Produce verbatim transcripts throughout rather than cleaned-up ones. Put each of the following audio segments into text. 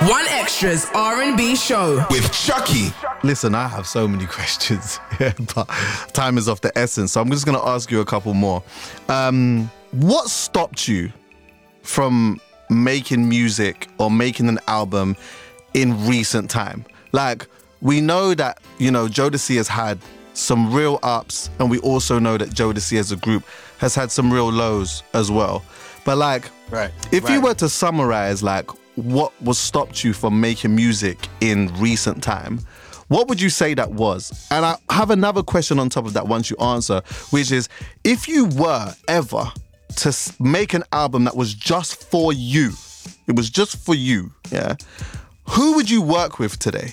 One Extra's R and B show with Chucky. Listen, I have so many questions, yeah, but time is of the essence, so I'm just going to ask you a couple more. Um, what stopped you from making music or making an album in recent time? Like, we know that, you know, Jodeci has had some real ups, and we also know that Jodeci as a group has had some real lows as well. But like, right, if right. you were to summarize like what was stopped you from making music in recent time, what would you say that was? And I have another question on top of that once you answer, which is, if you were ever to make an album that was just for you, it was just for you, yeah, who would you work with today?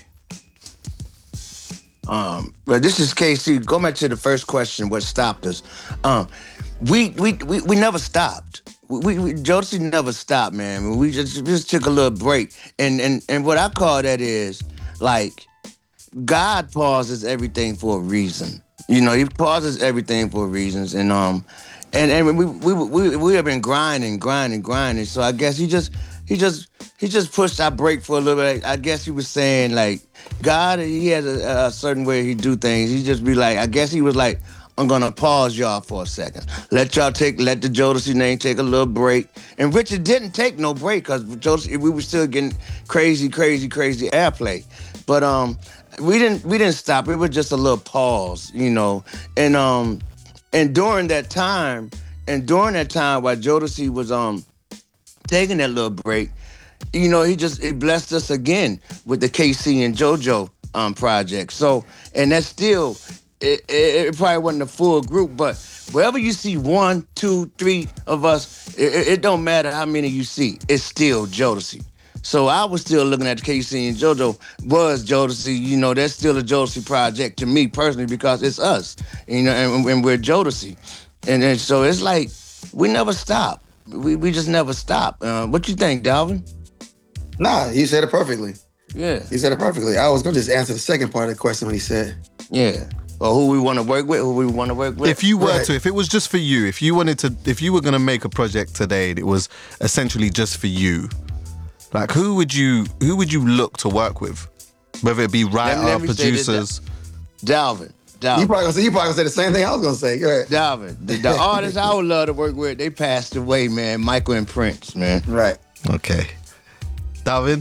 Um, well, this is K C. Go back to the first question, what stopped us. Um, we, we, we, we never stopped. We, we Jodeci never stopped, man. We just just took a little break. And, and, and what I call that is, like, God pauses everything for a reason. You know, he pauses everything for reasons. And um, and, and we, we we we have been grinding, grinding, grinding. So I guess he just he just he just pushed our break for a little bit. I guess he was saying, like, God, he has a, a certain way he do things. He just be like, I guess he was like, I'm gonna pause y'all for a second. Let y'all take, let the Jodeci name take a little break. And Richard didn't take no break because Jodeci, we were still getting crazy, crazy, crazy airplay. But um, we didn't, we didn't stop. It was just a little pause, you know. And um, and during that time, and during that time while Jodeci was um taking that little break, you know, he just it blessed us again with the K C and JoJo um project. So, and that's still. It, it, it probably wasn't a full group, but wherever you see one, two, three of us, it, it don't matter how many you see. It's still Jodeci. So I was still looking at K C and JoJo was Jodeci. You know, that's still a Jodeci project to me personally because it's us, you know, and, and we're Jodeci. And, and so it's like we never stop. We we just never stop. Uh, what you think, Dalvin? Nah, you said it perfectly. Yeah. You said it perfectly. I was going to just answer the second part of the question when he said. Yeah. Or who we want to work with, who we want to work with. If you were Right. to, if it was just for you, if you wanted to, if you were going to make a project today that was essentially just for you, like who would you, who would you look to work with? Whether it be writer, let me say this, producers. Dalvin. Dalvin. You probably gonna say, you probably gonna say the same thing I was gonna say. Go ahead. Dalvin. The, the artists I would love to work with, they passed away, man. Michael and Prince, man. Right. Okay. Dalvin?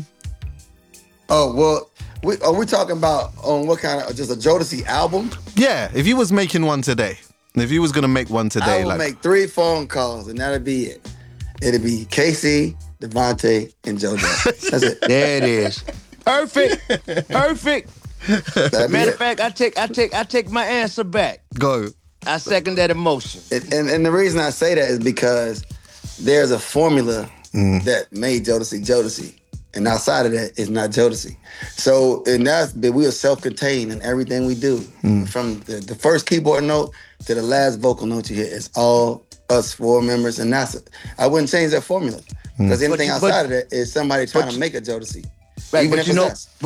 Oh, well, we, are we talking about on what kind of, just a Jodeci album? Yeah, if you was making one today, if you was going to make one today, I would like. make three phone calls and that'd be it. It'd be K C, Devontae, and JoJo. That's it. There it is. Perfect. Perfect. That'd be Matter of it. fact, I take I take I take my answer back. Go. I second that emotion. And, and, and the reason I say that is because there's a formula that made Jodeci Jodeci. And outside of that, it's not Jodeci. So, and that's, but we are self-contained in everything we do. From the, the first keyboard note to the last vocal note you hear, it's all us four members, and that's it. I wouldn't change that formula. Because anything But you- but- outside of that is somebody trying but to you- make a Jodeci. Right, Even but if you it's know, us.